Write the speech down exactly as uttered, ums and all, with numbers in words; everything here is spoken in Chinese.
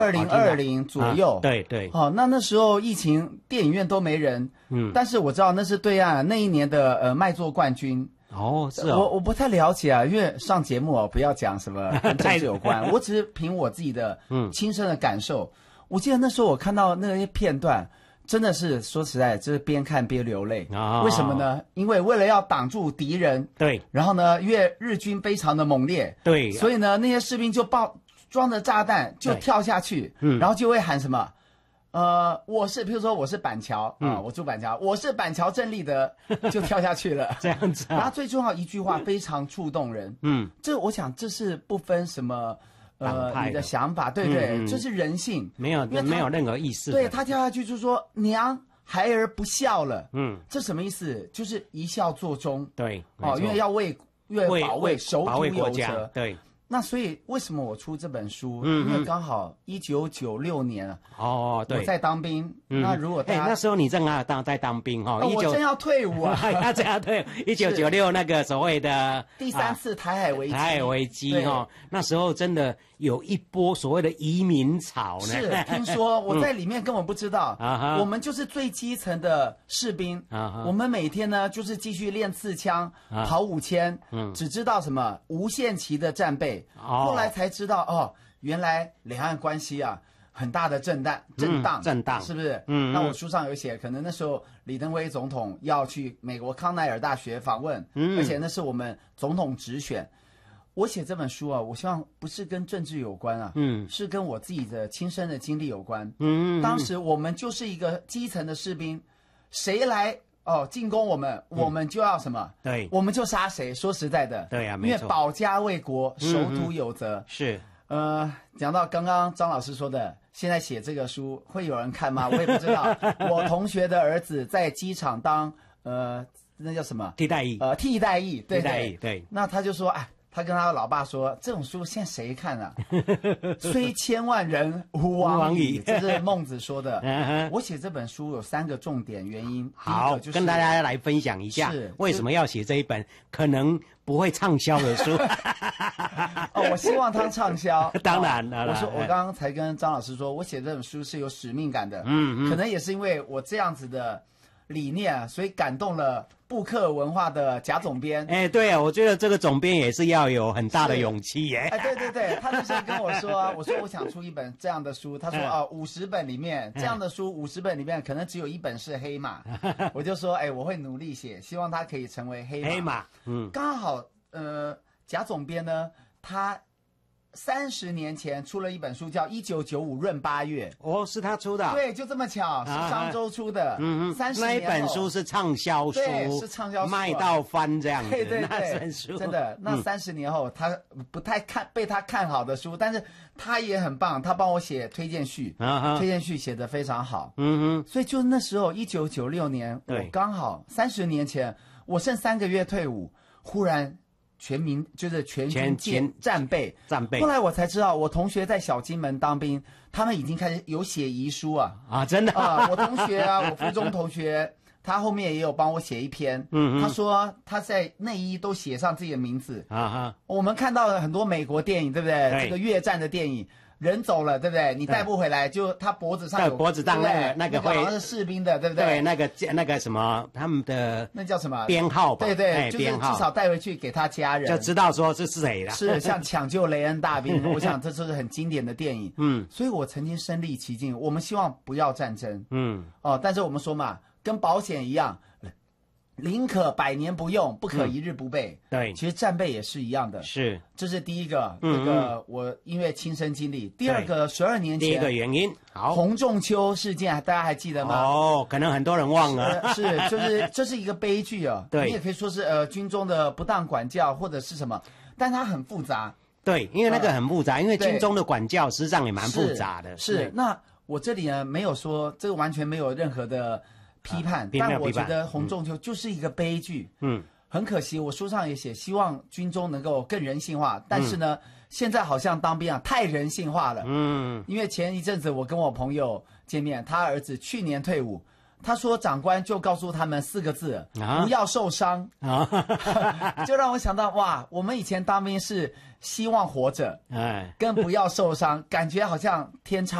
二零二零左右， 啊、对对。 好、哦，那那时候疫情，电影院都没人，嗯，但是我知道那是对岸那一年的呃卖座冠军。 哦，是哦， 我我不太了解啊，因为上节目哦，不要讲什么跟政治有关，我只是凭我自己的亲身的感受。嗯、我记得那时候我看到那些片段。真的是说实在，就是边看边流泪。哦、为什么呢？因为为了要挡住敌人， 对， 然后呢，因为日军非常的猛烈， 对， 所以呢，那些士兵就抱装着炸弹就跳下去，嗯，然后就会喊什么，呃，我是，譬如说我是板桥啊、嗯呃，我住板桥，我是板桥郑立德，就跳下去了， 这样子、啊。 然后最重要一句话非常触动人，嗯，这我想这是不分什么。呃，你的想法，对对，这、嗯嗯、是人性， 没有，没有任何意思。 对，他跳下去就说：“娘，孩儿不孝了。”嗯，这什么意思？就是一孝作忠。 对， 哦，因为要为为保卫守土有责。 对。 那所以为什么我出这本书？嗯，因为刚好一九九六年啊， 哦，对， 我在当兵。嗯、那如果大家、 欸、那时候你正啊当在当兵哈， 哦，我正要退伍啊， 他正要退伍。一九九六那个所谓的第三次台海危机， 台海危机哈，那时候真的有一波所谓的移民潮呢。 是，听说我在里面根本不知道，嗯、我们就是最基层的士兵，啊、我们每天呢就是继续练刺枪，啊、跑五千，嗯，只知道什么无限期的战备。哦、后来才知道哦，原来两岸关系啊很大的震荡，震荡， 嗯、震荡是不是？嗯，那我书上有写，可能那时候李登辉总统要去美国康奈尔大学访问，嗯，而且那是我们总统直选。我写这本书啊，我希望不是跟政治有关啊，嗯，是跟我自己的亲身的经历有关。嗯，当时我们就是一个基层的士兵，谁来？哦，进攻我们，我们就要什么？ 对， 我们就杀谁。说实在的， 对呀、啊， 因为保家卫国，守土有责。 嗯、是， 呃，讲到刚刚张老师说的，现在写这个书会有人看吗？我也不知道。我同学的儿子在机场当呃，那叫什么？ 替代役。 呃，替代役，对替代役，对。 那他就说，哎。他跟他老爸说：“这种书现在谁看啊？虽千万人，吾往矣。”这是孟子说的。我写这本书有三个重点原因。 好， 就是、 跟大家来分享一下，为什么要写这一本可能不会畅销的书。 哦，我希望它畅销。 当然了、哦， 我说我刚刚才跟张老师说，我写这本书是有使命感的。嗯嗯，可能也是因为我这样子的理念，所以感动了布克文化的贾总编。 哎，对啊，我觉得这个总编也是要有很大的勇气耶。 哎，对对对，他那时候跟我说，我说我想出一本这样的书，他说啊，五十本里面这样的书，五十本里面可能只有一本是黑马。我就说，哎，我会努力写，希望它可以成为黑马。 黑马，嗯， 刚好呃，贾总编呢，他三十年前出了一本书，叫《一九九五闰八月》。 哦，是他出的。 对，就这么巧，是商周出的。嗯嗯，三十年后那一本书是畅销书， 对，是畅销书、啊， 卖到翻这样子。 对对对， 那本书真的。那三十年后，嗯、他不太看被他看好的书，但是他也很棒，他帮我写推荐序，啊、推荐序写得非常好。嗯哼，所以就那时候，一九九六年，我刚好三十年前，我剩三个月退伍，忽然。全民就是全军战备， 战备。 后来我才知道，我同学在小金门当兵，他们已经开始有写遗书啊啊，真的啊！我同学啊，我附中同学，他后面也有帮我写一篇，嗯，他说他在内衣都写上自己的名字啊哈。我们看到了很多美国电影，对不对？对这个越战的电影。人走了，对不对？你带不回来，就他脖子上有脖子上那个那个会好像是士兵的，对不对？ 对，那个那个什么他们的那叫什么编号吧？ 对对，就是至少带回去给他家人， 就知道说是谁了。 是像抢救雷恩大兵，我想这就是很经典的电影。嗯，所以我曾经身历其境。我们希望不要战争，嗯哦，但是我们说嘛，跟保险一样。宁可百年不用，不可一日不备。 嗯、对， 其实战备也是一样的。 是， 这是第一个，那、嗯、个我因为亲身经历。第二个，十二年前， 第一个原因，好， 洪仲丘事件，大家还记得吗？ 哦，可能很多人忘了。 是，是就是这是一个悲剧啊。 对， 你也可以说是呃军中的不当管教或者是什么，但它很复杂。 对，因为那个很复杂，呃、因为军中的管教实际上也蛮复杂的。 是，是那我这里呢没有说这个完全没有任何的。批判，但我觉得洪仲丘就是一个悲剧。嗯，很可惜，我书上也写，希望军中能够更人性化。但是呢，嗯、现在好像当兵啊太人性化了。嗯，因为前一阵子我跟我朋友见面，他儿子去年退伍，他说长官就告诉他们四个字：啊、不要受伤。啊，就让我想到哇，我们以前当兵是希望活着，哎，更不要受伤，感觉好像天差